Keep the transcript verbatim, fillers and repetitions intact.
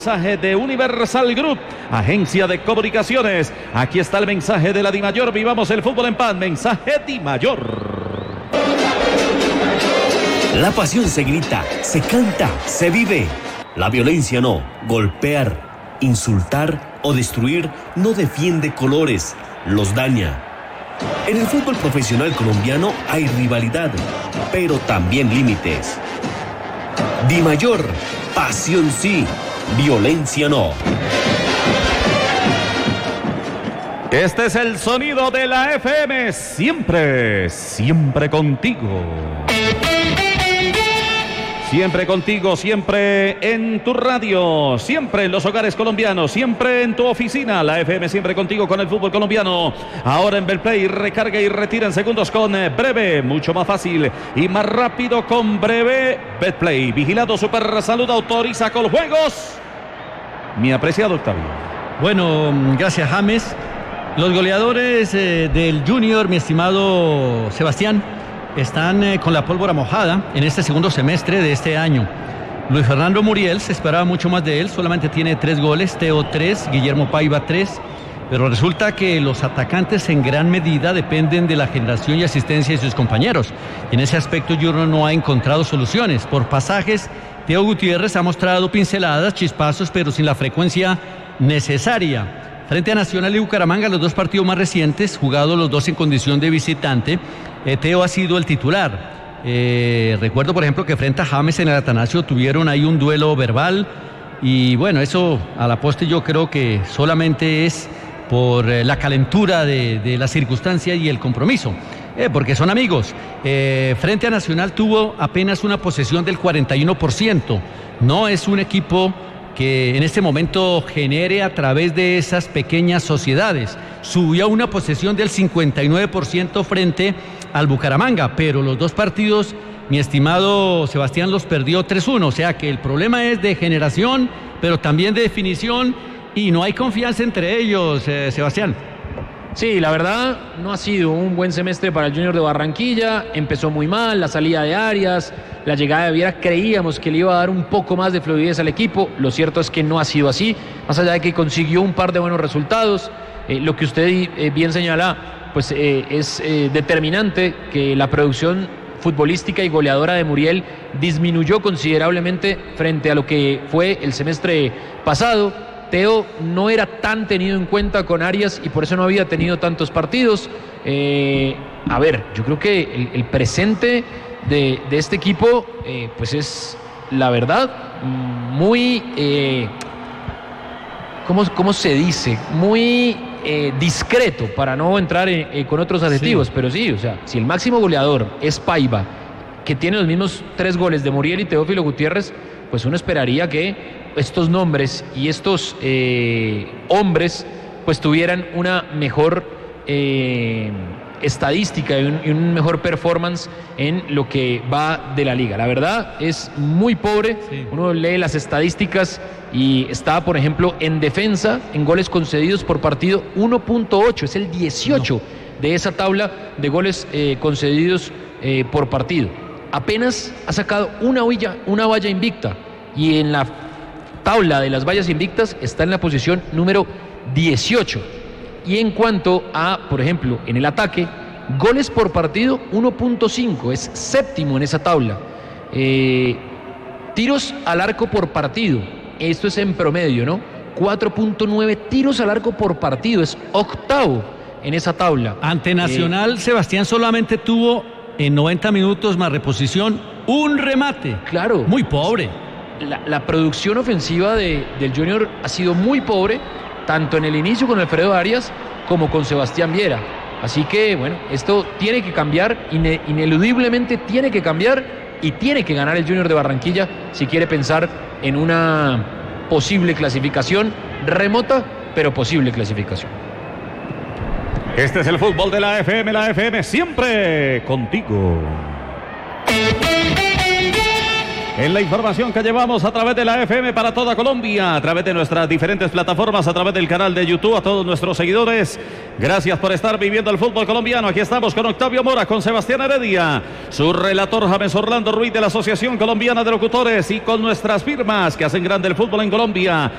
Mensaje de Universal Group, agencia de comunicaciones. Aquí está el mensaje de la Dimayor. Vivamos el fútbol en paz. Mensaje Dimayor. La pasión se grita, se canta, se vive. La violencia no. Golpear, insultar o destruir no defiende colores, los daña. En el fútbol profesional colombiano hay rivalidad, pero también límites. Dimayor, pasión sí. Violencia no. Este es el sonido de la F M, siempre, siempre contigo. Siempre contigo, siempre en tu radio, siempre en los hogares colombianos, siempre en tu oficina. La F M siempre contigo con el fútbol colombiano. Ahora en Betplay, recarga y retira en segundos con Breve, mucho más fácil y más rápido con Breve Betplay. Vigilado Super Salud, autoriza con juegos. Mi apreciado Octavio. Bueno, gracias James. Los goleadores eh, del Junior, mi estimado Sebastián, están eh, con la pólvora mojada en este segundo semestre de este año. Luis Fernando Muriel, se esperaba mucho más de él, solamente tiene tres goles, Teo tres, Guillermo Paiva tres, pero resulta que los atacantes en gran medida dependen de la generación y asistencia de sus compañeros. Y en ese aspecto Junior no ha encontrado soluciones. Por pasajes, Teo Gutiérrez ha mostrado pinceladas, chispazos, pero sin la frecuencia necesaria. Frente a Nacional y Bucaramanga, los dos partidos más recientes, jugados los dos en condición de visitante, eh, Teo ha sido el titular. Eh, recuerdo, por ejemplo, que frente a James en el Atanasio tuvieron ahí un duelo verbal y bueno, eso a la postre yo creo que solamente es por eh, la calentura de, de la circunstancia y el compromiso, eh, porque son amigos. Eh, frente a Nacional tuvo apenas una posesión del cuarenta y uno por ciento. No es un equipo que en este momento genere a través de esas pequeñas sociedades. Subió a una posesión del cincuenta y nueve por ciento frente al Bucaramanga, pero los dos partidos, mi estimado Sebastián, los perdió tres uno, o sea que el problema es de generación, pero también de definición, y no hay confianza entre ellos, eh, Sebastián. Sí, la verdad no ha sido un buen semestre para el Junior de Barranquilla. Empezó muy mal, la salida de Arias, la llegada de Viera, creíamos que le iba a dar un poco más de fluidez al equipo. Lo cierto es que no ha sido así, más allá de que consiguió un par de buenos resultados. Eh, lo que usted eh, bien señala, pues eh, es eh, determinante que la producción futbolística y goleadora de Muriel disminuyó considerablemente frente a lo que fue el semestre pasado. Teo no era tan tenido en cuenta con Arias y por eso no había tenido tantos partidos. Eh, a ver, yo creo que el, el presente de, de este equipo, eh, pues es, la verdad, muy, eh, ¿cómo, cómo se dice? Muy eh, discreto, para no entrar en, eh, con otros adjetivos, sí. Pero sí, o sea, si el máximo goleador es Paiva, que tiene los mismos tres goles de Muriel y Teófilo Gutiérrez, pues uno esperaría que estos nombres y estos eh, hombres pues tuvieran una mejor eh, estadística y un, y un mejor performance en lo que va de la liga. La verdad es muy pobre, sí. Uno lee las estadísticas y está, por ejemplo, en defensa, en goles concedidos por partido, uno punto ocho, es el dieciocho no. de esa tabla de goles eh, concedidos eh, por partido. Apenas ha sacado una valla, una valla invicta y en la tabla de las vallas invictas está en la posición número dieciocho. Y en cuanto a, por ejemplo, en el ataque, goles por partido, uno punto cinco, es séptimo en esa tabla. Eh, tiros al arco por partido, esto es en promedio, ¿no? cuatro punto nueve tiros al arco por partido, es octavo en esa tabla. Ante Nacional, eh, Sebastián solamente tuvo en noventa minutos más reposición un remate. Claro. Muy pobre. La, la producción ofensiva de, del Junior ha sido muy pobre, tanto en el inicio con Alfredo Arias como con Sebastián Viera. Así que, bueno, esto tiene que cambiar, ine, ineludiblemente tiene que cambiar y tiene que ganar el Junior de Barranquilla si quiere pensar en una posible clasificación remota, pero posible clasificación. Este es el fútbol de la F M, la F M siempre contigo. en la información que llevamos a través de la F M para toda Colombia, a través de nuestras diferentes plataformas, a través del canal de YouTube, a todos nuestros seguidores. Gracias por estar viviendo el fútbol colombiano. Aquí estamos con Octavio Mora, con Sebastián Heredia, su relator James Orlando Ruiz de la Asociación Colombiana de Locutores y con nuestras firmas que hacen grande el fútbol en Colombia.